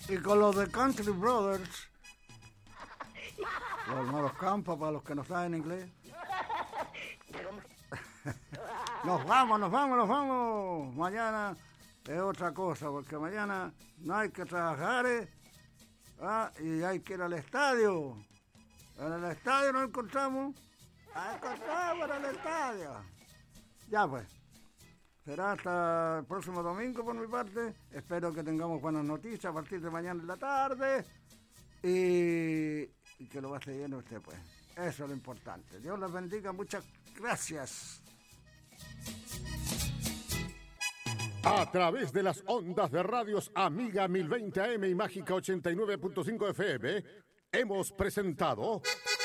Y con los de Country Brothers, los hermanos Campos, para los que no saben inglés. Nos vamos. Mañana es otra cosa, porque mañana no hay que trabajar, y hay que ir al estadio. En el estadio nos encontramos. En el estadio. Ya pues. Será hasta el próximo domingo por mi parte. Espero que tengamos buenas noticias a partir de mañana en la tarde. Y que lo pase bien usted, pues. Eso es lo importante. Dios les bendiga. Muchas gracias. A través de las ondas de radios Amiga 1020 AM y Mágica 89.5 FM, hemos presentado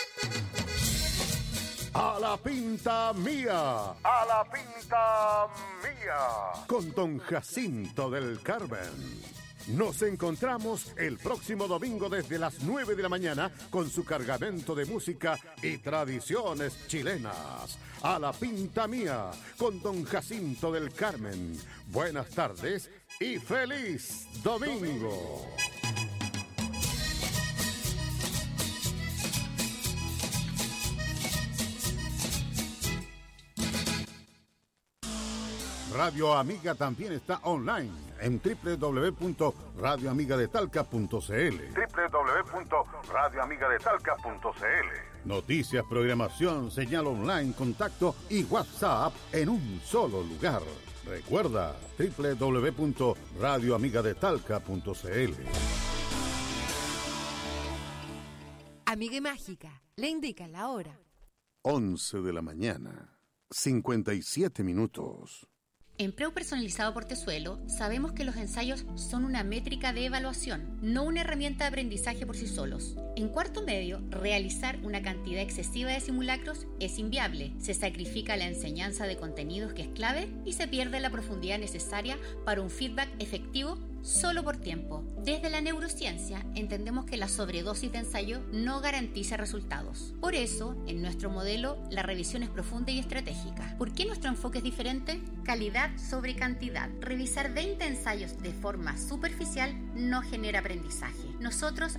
A la Pinta Mía. A la Pinta Mía. Con don Jacinto del Carmen. Nos encontramos el próximo domingo desde las 9 de la mañana con su cargamento de música y tradiciones chilenas. A la Pinta Mía, con don Jacinto del Carmen. Buenas tardes y feliz domingo. Radio Amiga también está online en www.radioamigadetalca.cl. www.radioamigadetalca.cl. Noticias, programación, señal online, contacto y WhatsApp en un solo lugar. Recuerda www.radioamigadetalca.cl. Amiga y Mágica le indica la hora. 11 de la mañana, 57 minutos. En Preu Personalizado Portezuelo sabemos que los ensayos son una métrica de evaluación, no una herramienta de aprendizaje por sí solos. En cuarto medio, realizar una cantidad excesiva de simulacros es inviable. Se sacrifica la enseñanza de contenidos que es clave y se pierde la profundidad necesaria para un feedback efectivo solo por tiempo. Desde la neurociencia entendemos que la sobredosis de ensayo no garantiza resultados. Por eso, en nuestro modelo, la revisión es profunda y estratégica. ¿Por qué nuestro enfoque es diferente? Calidad sobre cantidad. Revisar 20 ensayos de forma superficial no genera aprendizaje. Nosotros